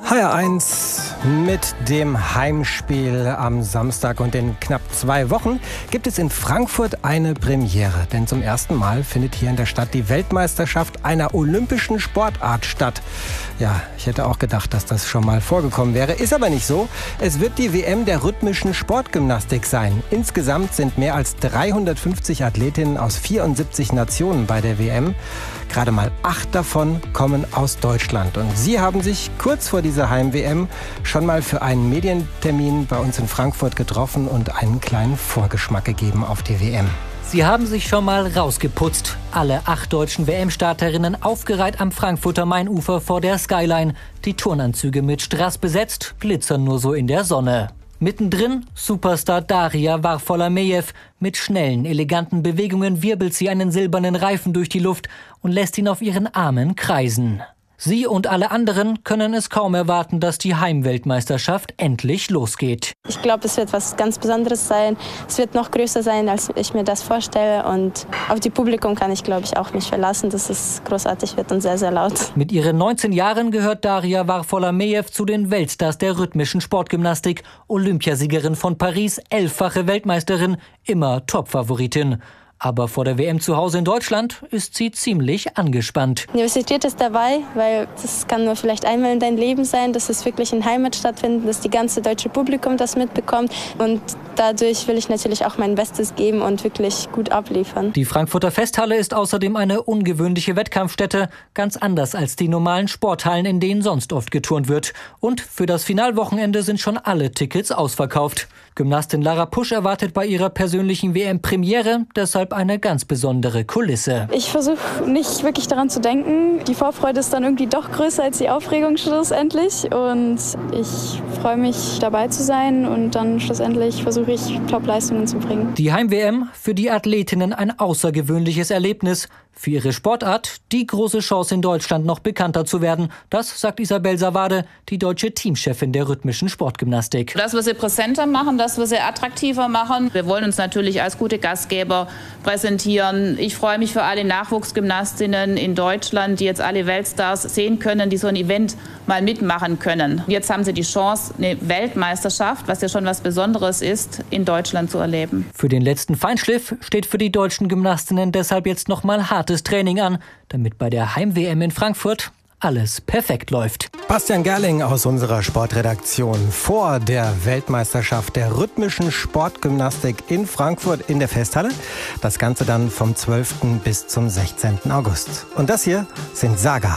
HR1 mit dem Heimspiel am Samstag und in knapp 2 Wochen gibt es in Frankfurt eine Premiere. Denn zum ersten Mal findet hier in der Stadt die Weltmeisterschaft einer olympischen Sportart statt. Ja, ich hätte auch gedacht, dass das schon mal vorgekommen wäre. Ist aber nicht so. Es wird die WM der rhythmischen Sportgymnastik sein. Insgesamt sind mehr als 350 Athletinnen aus 74 Nationen bei der WM. Gerade mal 8 davon kommen aus Deutschland. Und sie haben sich kurz vor dieser Heim-WM schon mal für einen Medientermin bei uns in Frankfurt getroffen und einen kleinen Vorgeschmack gegeben auf die WM. Sie haben sich schon mal rausgeputzt. Alle 8 deutschen WM-Starterinnen aufgereiht am Frankfurter Mainufer vor der Skyline. Die Turnanzüge mit Strass besetzt, glitzern nur so in der Sonne. Mittendrin Superstar Daria Varfolomejew. Mit schnellen, eleganten Bewegungen wirbelt sie einen silbernen Reifen durch die Luft und lässt ihn auf ihren Armen kreisen. Sie und alle anderen können es kaum erwarten, dass die Heimweltmeisterschaft endlich losgeht. Ich glaube, es wird was ganz Besonderes sein. Es wird noch größer sein, als ich mir das vorstelle. Und auf die Publikum kann ich, glaube ich, auch mich verlassen, dass es großartig wird und sehr, sehr laut. Mit ihren 19 Jahren gehört Daria Varfolomejew zu den Weltstars der rhythmischen Sportgymnastik. Olympiasiegerin von Paris, 11-fache Weltmeisterin, immer Topfavoritin. Aber vor der WM zu Hause in Deutschland ist sie ziemlich angespannt. Die Universität ist dabei, weil das kann nur vielleicht einmal in deinem Leben sein, dass es wirklich in Heimat stattfindet, dass die ganze deutsche Publikum das mitbekommt. Und dadurch will ich natürlich auch mein Bestes geben und wirklich gut abliefern. Die Frankfurter Festhalle ist außerdem eine ungewöhnliche Wettkampfstätte, ganz anders als die normalen Sporthallen, in denen sonst oft geturnt wird. Und für das Finalwochenende sind schon alle Tickets ausverkauft. Gymnastin Lara Pusch erwartet bei ihrer persönlichen WM-Premiere deshalb eine ganz besondere Kulisse. Ich versuche nicht wirklich daran zu denken. Die Vorfreude ist dann irgendwie doch größer als die Aufregung schlussendlich. Und ich freue mich, dabei zu sein. Und dann schlussendlich versuche ich, Top-Leistungen zu bringen. Die Heim-WM für die Athletinnen ein außergewöhnliches Erlebnis. Für ihre Sportart die große Chance, in Deutschland noch bekannter zu werden. Das sagt Isabel Savade, die deutsche Teamchefin der rhythmischen Sportgymnastik. Dass wir sie präsenter machen, dass wir sie attraktiver machen. Wir wollen uns natürlich als gute Gastgeber präsentieren. Ich freue mich für alle Nachwuchsgymnastinnen in Deutschland, die jetzt alle Weltstars sehen können, die so ein Event mal mitmachen können. Jetzt haben sie die Chance, eine Weltmeisterschaft, was ja schon was Besonderes ist, in Deutschland zu erleben. Für den letzten Feinschliff steht für die deutschen Gymnastinnen deshalb jetzt noch mal hartes Training an, damit bei der Heim-WM in Frankfurt alles perfekt läuft. Bastian Gerling aus unserer Sportredaktion vor der Weltmeisterschaft der rhythmischen Sportgymnastik in Frankfurt in der Festhalle. Das Ganze dann vom 12. bis zum 16. August. Und das hier sind Saga.